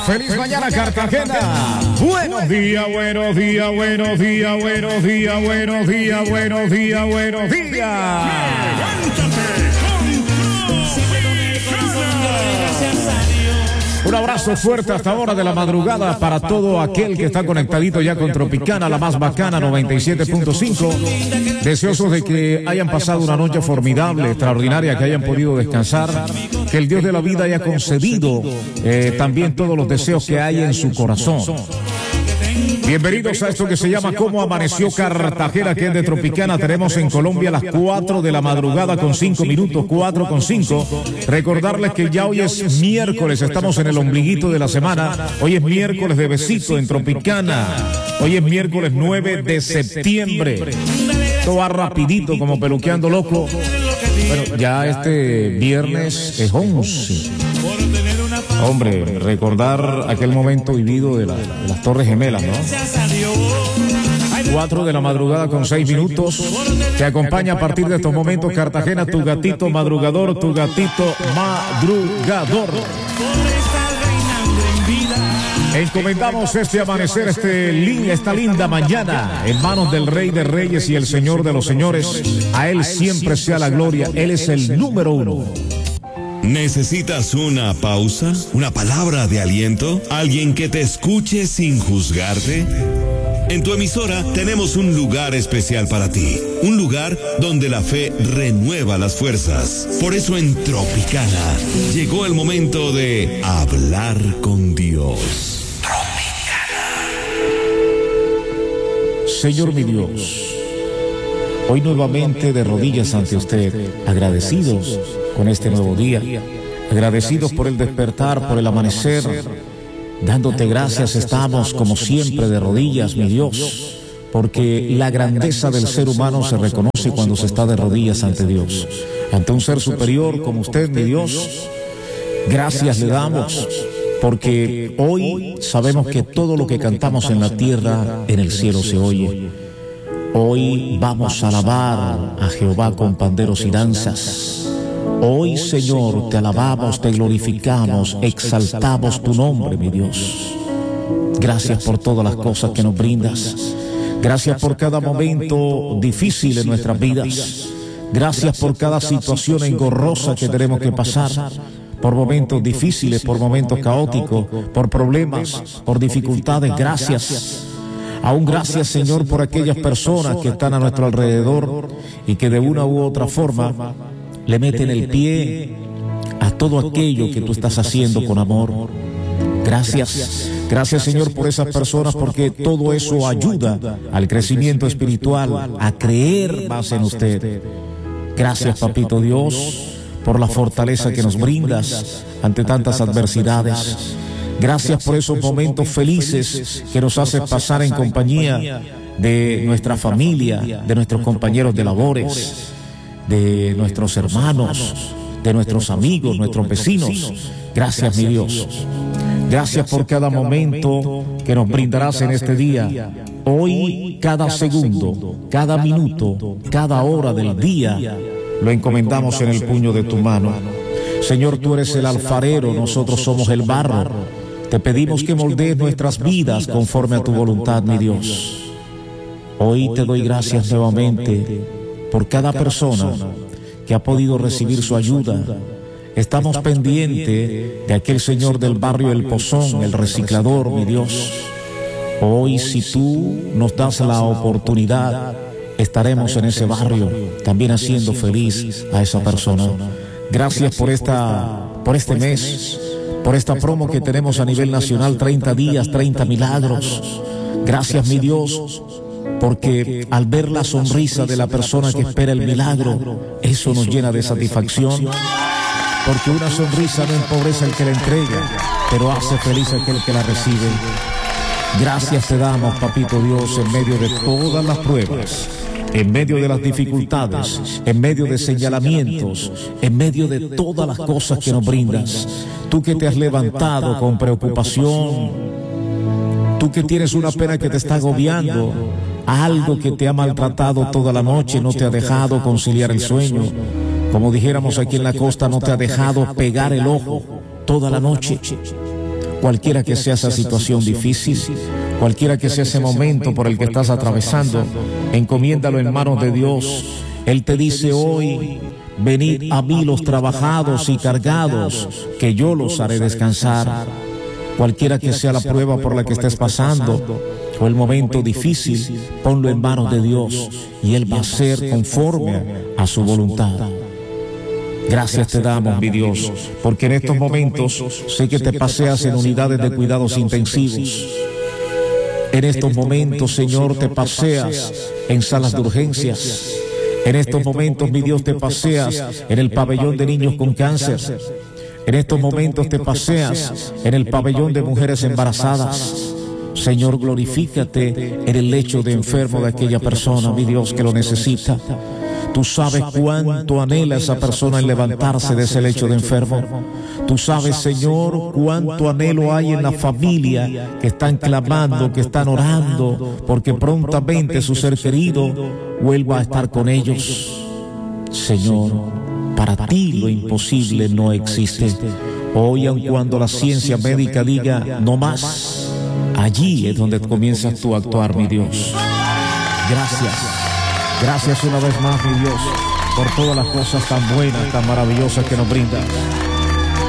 Feliz mañana, Cartagena. Buenos días, buenos días, buenos días, buenos días, buenos días, buenos días, buenos días. Un abrazo fuerte hasta ahora de la madrugada para todo aquel que está conectadito ya con Tropicana, la más bacana, 97.5. Deseosos de que hayan pasado una noche formidable, extraordinaria, que hayan podido descansar, que el Dios de la vida haya concedido también todos los deseos que hay en su corazón. Bienvenidos a esto que se llama ¿Cómo amaneció Cartagena?, que es de Tropicana. Tenemos en Colombia las 4 de la madrugada con 5 minutos, 4 con 5. Recordarles que ya hoy es miércoles, estamos en el ombliguito de la semana. Hoy es miércoles de besito en Tropicana. Hoy es miércoles 9 de septiembre. Todo va rapidito como peluqueando loco. Bueno, ya este viernes es 11. Hombre, recordar aquel momento vivido de las Torres Gemelas, ¿no? 4 de la madrugada con 6 minutos. Te acompaña a partir de estos momentos Cartagena, tu gatito madrugador, tu gatito madrugador. Encomendamos este amanecer, esta linda mañana en manos del Rey de Reyes y el Señor de los Señores. A Él siempre sea la gloria. Él es el número 1. ¿Necesitas una pausa? ¿Una palabra de aliento? ¿Alguien que te escuche sin juzgarte? En tu emisora tenemos un lugar especial para ti. Un lugar donde la fe renueva las fuerzas. Por eso en Tropicana llegó el momento de hablar con Dios. Tropicana. Señor mi Dios, hoy nuevamente de rodillas ante usted, agradecidos con este nuevo día, agradecidos por el despertar, por el amanecer, dándote gracias estamos como siempre de rodillas, mi Dios, porque la grandeza del ser humano se reconoce cuando se está de rodillas ante Dios, ante un ser superior como usted, mi Dios. Gracias le damos, porque hoy sabemos que todo lo que cantamos en la tierra, en el cielo se oye. Hoy vamos a alabar a Jehová con panderos y danzas. Hoy, Señor, te alabamos, te glorificamos, exaltamos tu nombre, mi Dios. Gracias por todas las cosas que nos brindas. Gracias por cada momento difícil en nuestras vidas. Gracias por cada situación engorrosa que tenemos que pasar. Por momentos difíciles, por momentos caóticos, por problemas, por dificultades. Gracias. Aún gracias, Señor, por aquellas personas que están a nuestro alrededor y que de una u otra forma le meten el pie a todo aquello que tú estás haciendo con amor. Gracias. Gracias, Señor, por esas personas, porque todo eso ayuda al crecimiento espiritual, a creer más en usted. Gracias, Papito Dios, por la fortaleza que nos brindas ante tantas adversidades. Gracias por esos momentos felices que nos haces pasar en compañía de nuestra familia, de nuestros compañeros de labores, de nuestros hermanos, de nuestros amigos, nuestros vecinos. Gracias, mi Dios. Gracias por cada momento que nos brindarás en este día. Hoy, cada segundo, cada minuto, cada hora del día, lo encomendamos en el puño de tu mano. Señor, tú eres el alfarero, nosotros somos el barro. Te pedimos que moldees nuestras vidas conforme a tu voluntad, mi Dios. Hoy te doy gracias nuevamente por cada persona que ha podido recibir su ayuda. Estamos pendientes de aquel señor del barrio El Pozón, el reciclador, mi Dios. Hoy, si tú nos das la oportunidad, estaremos en ese barrio, también haciendo feliz a esa persona. Gracias por este mes, por esta promo que tenemos a nivel nacional, 30 días, 30 milagros. Gracias, mi Dios, porque al ver la sonrisa de la persona que espera el milagro, eso nos llena de satisfacción, porque una sonrisa no empobrece al que la entrega, pero hace feliz a aquel que la recibe. Gracias te damos, Papito Dios, en medio de todas las pruebas, en medio de las dificultades, en medio de señalamientos, en medio de todas las cosas que nos brindas. Tú que te has levantado con preocupación, tú que tienes una pena que te está agobiando, algo que te ha maltratado toda la noche, no te ha dejado conciliar el sueño. Como dijéramos aquí en la costa, no te ha dejado pegar el ojo toda la noche. Cualquiera que sea esa situación difícil, cualquiera que sea ese momento por el que estás atravesando, encomiéndalo en manos de Dios. Él te dice hoy: venid a mí los trabajados y cargados, que yo los haré descansar. Cualquiera que sea la prueba por la que estés pasando o el momento difícil, ponlo en manos de Dios y Él va a ser conforme a su voluntad. Gracias te damos, mi Dios, porque en estos momentos sé que te paseas en unidades de cuidados intensivos. En estos momentos, Señor, te paseas en salas de urgencias. En estos momentos, mi Dios, te paseas en el pabellón de niños con cáncer. En estos momentos te paseas en el pabellón de mujeres embarazadas. Señor, glorifícate en el lecho de enfermo de aquella persona, mi Dios, que lo necesita. Tú sabes cuánto anhela esa persona en levantarse de ese lecho de enfermo. Tú sabes, Señor, cuánto anhelo hay en la familia que están clamando, que están orando, porque prontamente su ser querido vuelva a estar con ellos. Señor, para ti lo imposible no existe. Hoy, aun cuando la ciencia médica diga no más, allí es donde comienzas tú a actuar, mi Dios. Gracias. Gracias una vez más, mi Dios, por todas las cosas tan buenas, tan maravillosas que nos brindas.